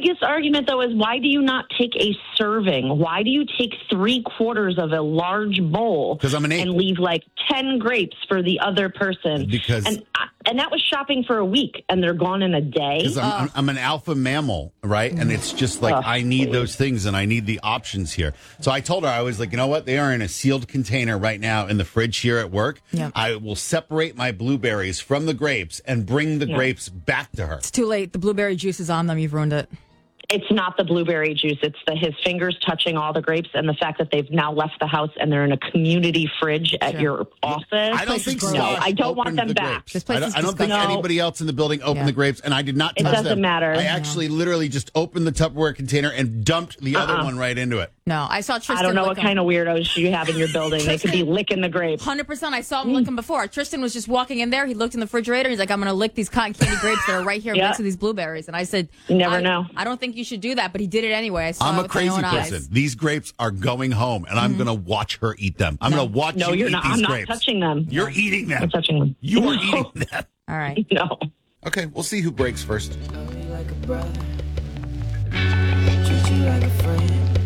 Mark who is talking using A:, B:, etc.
A: biggest argument, though, is why do you not take a serving? Why do you take 3/4 of a large bowl
B: 'Cause I'm an ape.
A: and leave like 10 grapes for the other person?
B: Because
A: and that was shopping for a week, and they're gone in a day.
B: Because I'm an alpha mammal, right? And it's just like I need those things and I need the options here. So I told her, I was like, you know what? They are in a sealed container right now in the fridge here at work.
C: Yeah.
B: I will separate my blueberries from the grapes and bring the grapes back to her.
C: It's too late. The blueberry juice is on them. You've ruined it.
A: It's not the blueberry juice. It's his fingers touching all the grapes and the fact that they've now left the house and they're in a community fridge at your office.
B: I don't think so.
A: No, I don't want them back.
C: This place
B: I
C: is
B: don't think
C: disgusting.
B: anybody else in the building opened the grapes, and I did not touch them.
A: It doesn't matter.
B: I actually literally just opened the Tupperware container and dumped the other one right into it.
C: No, I saw Tristan.
A: I don't know what kind of weirdos you have in your building. They could be licking the grapes.
C: 100%. I saw him licking before. Tristan was just walking in there. He looked in the refrigerator. He's like, I'm going to lick these cotton candy grapes that are right here next to these blueberries. And I said,
A: You never know.
C: I don't think you should do that. But he did it anyway. I saw
B: I'm
C: it
B: a
C: with
B: crazy
C: my own
B: person.
C: eyes.
B: These grapes are going home, and I'm going to watch her eat them. I'm going to watch
A: No,
B: you
A: you're
B: eat
A: not.
B: these
A: I'm not
B: grapes.
A: touching them.
B: You're eating them.
A: I'm touching them.
B: You are eating them.
C: All right.
A: No.
B: Okay, we'll see who breaks first.
D: Love me like a brother, treat you like a friend.